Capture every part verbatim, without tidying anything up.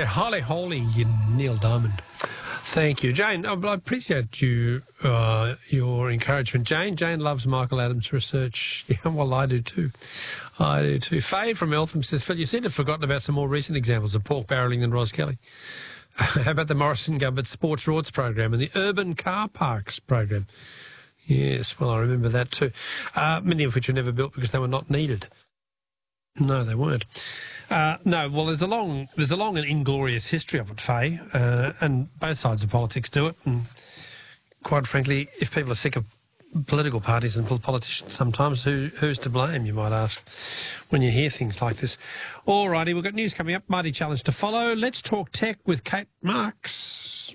Yeah, Holly Holy, Neil Diamond. Thank you, Jane. I appreciate you, uh, your encouragement. Jane, Jane loves Michael Adams' research. Yeah, well, I do too. I do too. Faye from Eltham says, Phil, you seem to have forgotten about some more recent examples of pork barrelling than Ros Kelly. How about the Morrison government Sports Roads program and the Urban Car Parks program? Yes, well, I remember that too. Uh, many of which were never built because they were not needed. No, they weren't. Uh, no, well, there's a long, there's a long and inglorious history of it, Faye, uh, and both sides of politics do it. And quite frankly, if people are sick of political parties and politicians, sometimes who, who's to blame? You might ask when you hear things like this. All righty, we've got news coming up. Mighty challenge to follow. Let's talk tech with Kate Marks.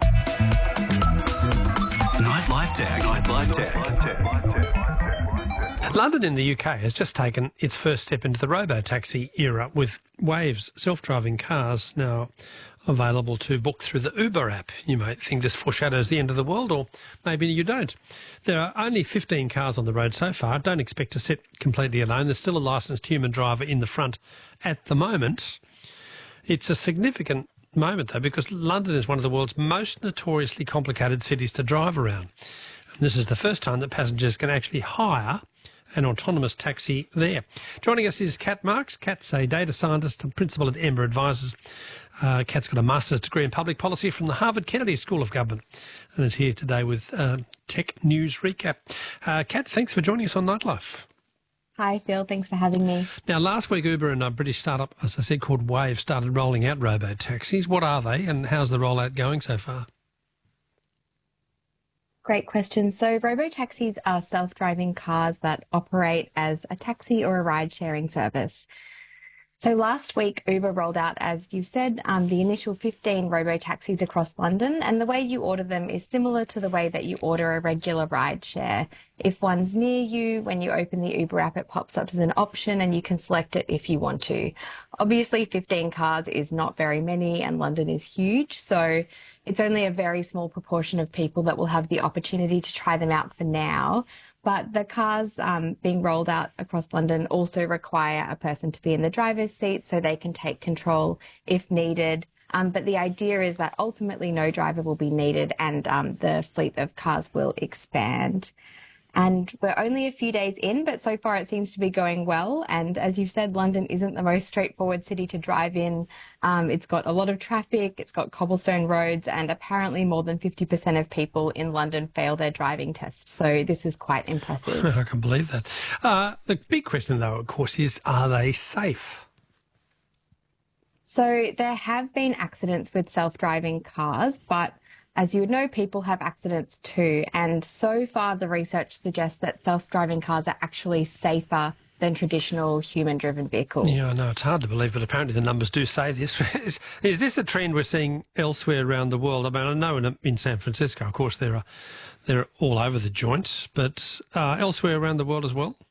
Nightlife Tech. Nightlife Tech. London in the U K has just taken its first step into the robo-taxi era with Wave's self-driving cars now available to book through the Uber app. You might think this foreshadows the end of the world, or maybe you don't. There are only fifteen cars on the road so far. Don't expect to sit completely alone. There's still a licensed human driver in the front at the moment. It's a significant moment, though, because London is one of the world's most notoriously complicated cities to drive around. And this is the first time that passengers can actually hire an autonomous taxi there. Joining us is Kat Marks. Kat's a data scientist and principal at Ember Advisors. Uh, Kat's got a master's degree in public policy from the Harvard Kennedy School of Government and is here today with uh, Tech News Recap. Uh, Kat, thanks for joining us on Nightlife. Hi, Phil. Thanks for having me. Now, last week, Uber and a British startup, as I said, called Wave, started rolling out robo-taxis. What are they and how's the rollout going so far? Great question. So robo-taxis are self-driving cars that operate as a taxi or a ride-sharing service. So last week, Uber rolled out, as you said, um, the initial fifteen robo-taxis across London, and the way you order them is similar to the way that you order a regular ride share. If one's near you, when you open the Uber app, it pops up as an option and you can select it if you want to. Obviously, fifteen cars is not very many and London is huge, so it's only a very small proportion of people that will have the opportunity to try them out for now. But the cars um, being rolled out across London also require a person to be in the driver's seat so they can take control if needed. Um, but the idea is that ultimately no driver will be needed and um, the fleet of cars will expand. And we're only a few days in, but so far it seems to be going well. And as you've said, London isn't the most straightforward city to drive in. Um, it's got a lot of traffic, it's got cobblestone roads, and apparently more than fifty percent of people in London fail their driving test. So this is quite impressive. I can believe that. Uh, the big question, though, of course, is are they safe? So there have been accidents with self-driving cars, but as you would know, people have accidents too. And so far, the research suggests that self-driving cars are actually safer than traditional human-driven vehicles. Yeah, I know. It's hard to believe, but apparently the numbers do say this. is, is this a trend we're seeing elsewhere around the world? I mean, I know in, in San Francisco, of course, there are they're all over the joints, but uh, elsewhere around the world as well?